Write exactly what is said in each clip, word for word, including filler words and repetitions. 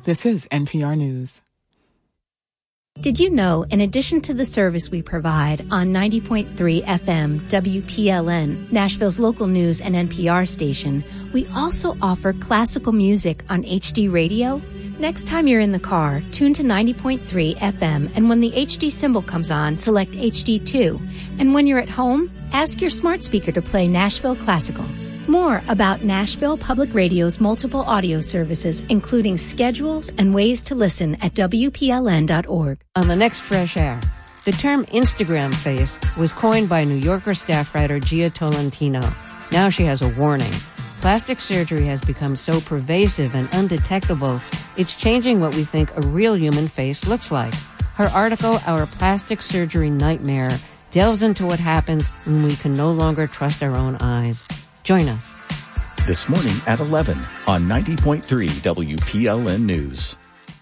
This is N P R News. Did you know, in addition to the service we provide on ninety point three F M W P L N, Nashville's local news and N P R station, we also offer classical music on H D radio? Next time you're in the car, tune to ninety point three F M, and when the H D symbol comes on, select H D two. And when you're at home, ask your smart speaker to play Nashville Classical. More about Nashville Public Radio's multiple audio services, including schedules and ways to listen at W P L N dot org. On the next Fresh Air, the term Instagram face was coined by New Yorker staff writer Gia Tolentino. Now she has a warning. Plastic surgery has become so pervasive and undetectable, it's changing what we think a real human face looks like. Her article, Our Plastic Surgery Nightmare, delves into what happens when we can no longer trust our own eyes. Join us. This morning at eleven on ninety point three W P L N News.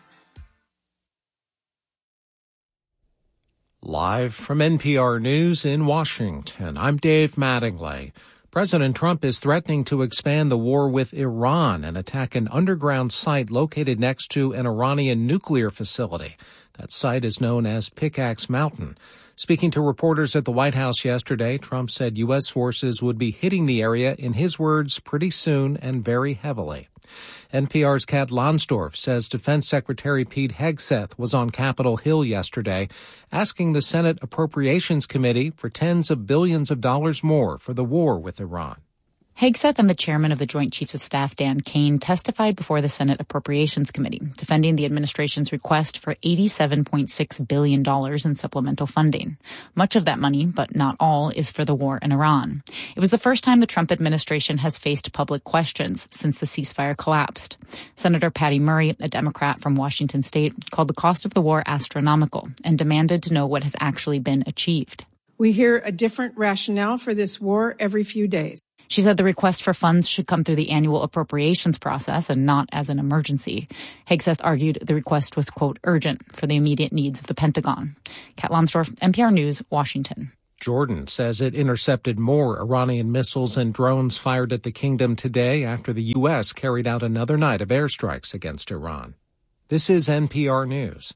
Live from N P R News in Washington, I'm Dave Mattingly. President Trump is threatening to expand the war with Iran and attack an underground site located next to an Iranian nuclear facility. That site is known as Pickaxe Mountain. Speaking to reporters at the White House yesterday, Trump said U S forces would be hitting the area, in his words, pretty soon and very heavily. N P R's Kat Lonsdorf says Defense Secretary Pete Hegseth was on Capitol Hill yesterday asking the Senate Appropriations Committee for tens of billions of dollars more for the war with Iran. Hegseth and the chairman of the Joint Chiefs of Staff, Dan Kane, testified before the Senate Appropriations Committee, defending the administration's request for eighty-seven point six billion dollars in supplemental funding. Much of that money, but not all, is for the war in Iran. It was the first time the Trump administration has faced public questions since the ceasefire collapsed. Senator Patty Murray, a Democrat from Washington state, called the cost of the war astronomical and demanded to know what has actually been achieved. We hear a different rationale for this war every few days. She said the request for funds should come through the annual appropriations process and not as an emergency. Hegseth argued the request was, quote, urgent for the immediate needs of the Pentagon. Kat Lonsdorf, N P R News, Washington. Jordan says it intercepted more Iranian missiles and drones fired at the kingdom today after the U S carried out another night of airstrikes against Iran. This is N P R News.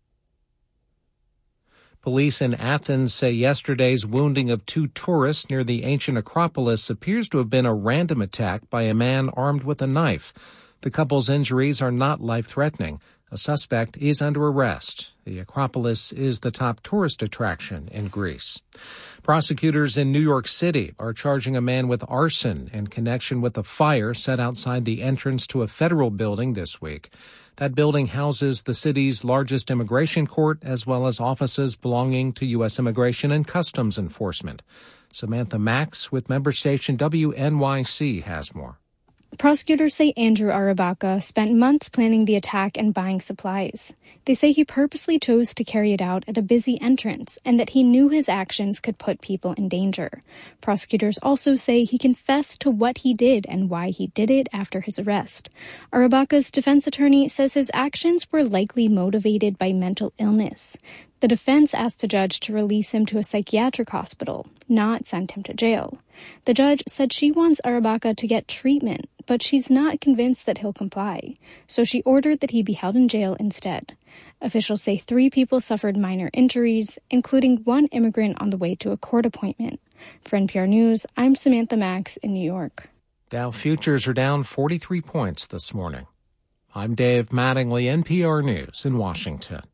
Police in Athens say yesterday's wounding of two tourists near the ancient Acropolis appears to have been a random attack by a man armed with a knife. The couple's injuries are not life-threatening. A suspect is under arrest. The Acropolis is the top tourist attraction in Greece. Prosecutors in New York City are charging a man with arson in connection with a fire set outside the entrance to a federal building this week. That building houses the city's largest immigration court, as well as offices belonging to U S Immigration and Customs Enforcement. Samantha Max with member station W N Y C has more. Prosecutors say Andrew Arabaka spent months planning the attack and buying supplies. They say he purposely chose to carry it out at a busy entrance and that he knew his actions could put people in danger. Prosecutors also say he confessed to what he did and why he did it after his arrest. Arabaka's defense attorney says his actions were likely motivated by mental illness. The defense asked the judge to release him to a psychiatric hospital, not send him to jail. The judge said she wants Arabaka to get treatment, but she's not convinced that he'll comply, so she ordered that he be held in jail instead. Officials say three people suffered minor injuries, including one immigrant on the way to a court appointment. For N P R News, I'm Samantha Max in New York. Dow futures are down forty-three points this morning. I'm Dave Mattingly, N P R News in Washington.